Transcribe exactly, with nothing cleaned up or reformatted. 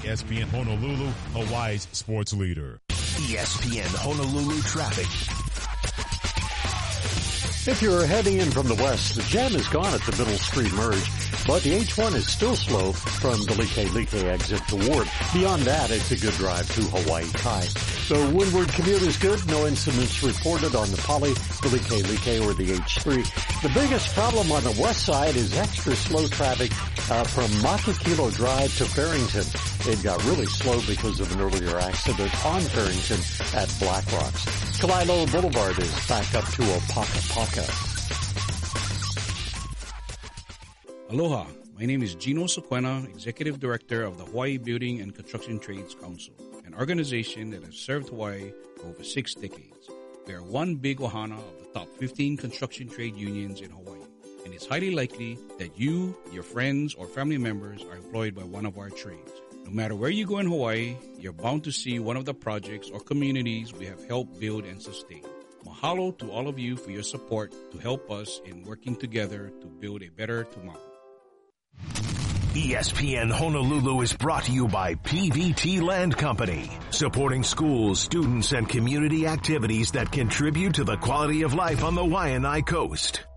E S P N Honolulu, Hawaii's sports leader. E S P N Honolulu traffic. If you're heading in from the west, the jam is gone at the Middle Street merge, but the H one is still slow from the Like exit to Ward. Beyond that, it's a good drive to Hawaii Kai. The windward commute is good. No incidents reported on the Poly, the Like or the H three. The biggest problem on the west side is extra slow traffic uh, from Makakilo Drive to Farrington. It got really slow because of an earlier accident on Farrington at Black Rocks. Kalailo Boulevard is back up to Opakapaka. Aloha, my name is Gino Sequena, Executive Director of the Hawaii Building and Construction Trades Council, an organization that has served Hawaii for over six decades. We are one big ohana of the top fifteen construction trade unions in Hawaii, and it's highly likely that you, your friends, or family members are employed by one of our trades. No matter where you go in Hawaii, you're bound to see one of the projects or communities we have helped build and sustain. Mahalo to all of you for your support to help us in working together to build a better tomorrow. E S P N Honolulu is brought to you by P V T Land Company, supporting schools, students, and community activities that contribute to the quality of life on the Waianae Coast.